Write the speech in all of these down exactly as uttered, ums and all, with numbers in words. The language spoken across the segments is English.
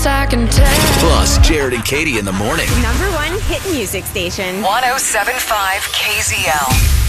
best I can tell. Plus, Jared and Katie in the morning. Number one hit music station. one oh seven point five K Z L.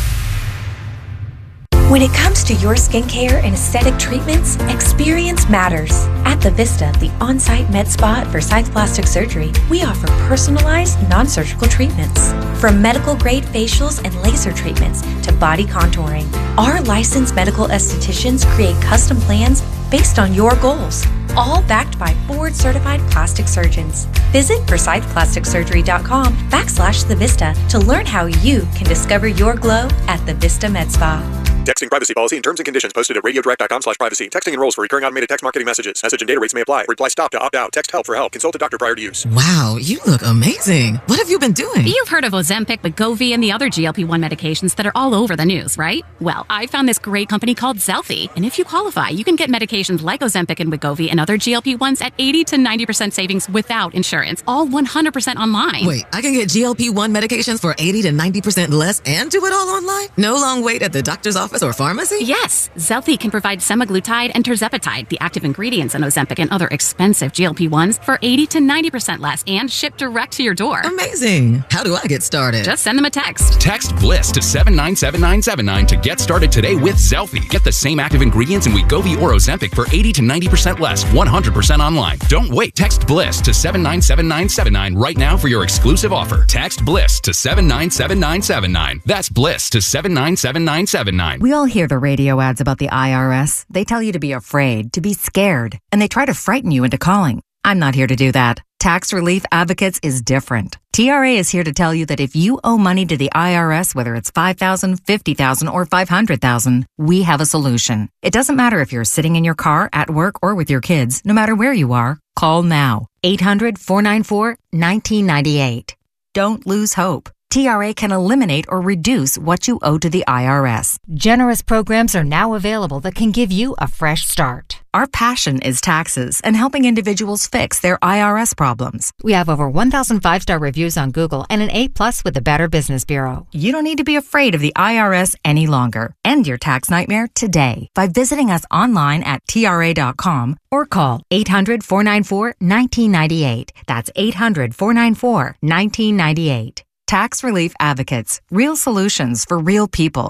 When it comes to your skincare and aesthetic treatments, experience matters. At The Vista, the on-site med spa at Versailles Plastic Surgery, we offer personalized, non-surgical treatments. From medical-grade facials and laser treatments to body contouring, our licensed medical estheticians create custom plans based on your goals, all backed by board-certified plastic surgeons. Visit Versailles Plastic Surgery dot com backslash The Vista to learn how you can discover your glow at The Vista Med Spa. Texting privacy policy and terms and conditions posted at radiodirect.com slash privacy. Texting enrolls for recurring automated text marketing messages. Message and data rates may apply. Reply stop to opt out. Text help for help. Consult a doctor prior to use. Wow, you look amazing. What have you been doing? You've heard of Ozempic, Wegovy, and the other G L P one medications that are all over the news, right? Well, I found this great company called Zelfie, and if you qualify, you can get medications like Ozempic and Wegovy and other G L P ones at eighty to ninety percent savings without insurance, all one hundred percent online. Wait, I can get G L P one medications for eighty to ninety percent less and do it all online? No long wait at the doctor's office or pharmacy? Yeah. Yes, Zelfie can provide semaglutide and tirzepatide, the active ingredients in Ozempic and other expensive G L P ones, for eighty to ninety percent less and shipped direct to your door. Amazing. How do I get started? Just send them a text. Text BLISS to seven nine seven nine seven nine to get started today with Zelfie. Get the same active ingredients in Wegovy or Ozempic for eighty to ninety percent less, one hundred percent online. Don't wait. Text BLISS to seven nine seven nine seven nine right now for your exclusive offer. Text BLISS to seven nine seven nine seven nine. That's BLISS to seven nine seven nine seven nine. We all hear the radio ads about the I R S. They tell you to be afraid, to be scared, and they try to frighten you into calling. I'm not here to do that. Tax Relief Advocates is different. T R A is here to tell you that if you owe money to the I R S, whether it's five thousand dollars, fifty thousand dollars, or five hundred thousand dollars, we have a solution. It doesn't matter if you're sitting in your car, at work, or with your kids. No matter where you are, call now. eight hundred, four nine four, one nine nine eight. Don't lose hope. T R A can eliminate or reduce what you owe to the I R S. Generous programs are now available that can give you a fresh start. Our passion is taxes and helping individuals fix their I R S problems. We have over one thousand five-star reviews on Google and an A plus with the Better Business Bureau. You don't need to be afraid of the I R S any longer. End your tax nightmare today by visiting us online at T R A dot com or call eight hundred, four nine four, one nine nine eight. That's eight hundred, four nine four, one nine nine eight. Tax Relief Advocates. Real solutions for real people.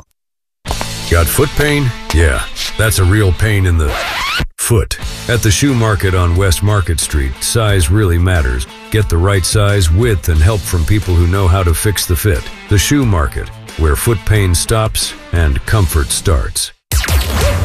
Got foot pain? Yeah, that's a real pain in the foot. At the Shoe Market on West Market Street, size really matters. Get the right size, width, and help from people who know how to fix the fit. The Shoe Market, where foot pain stops and comfort starts.